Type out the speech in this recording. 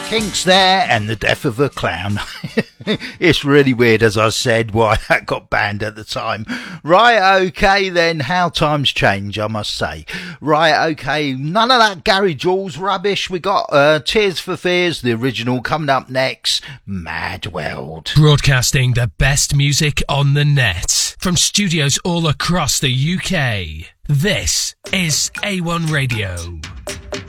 Kinks there and the death of a clown. It's really weird, as I said, why that got banned at the time. Right, okay then, how times change, I must say. Right, okay, none of that Gary Jules rubbish. We got Tears for Fears, the original, coming up next, Mad World. Broadcasting the best music on the net from studios all across the UK. This is A1 Radio.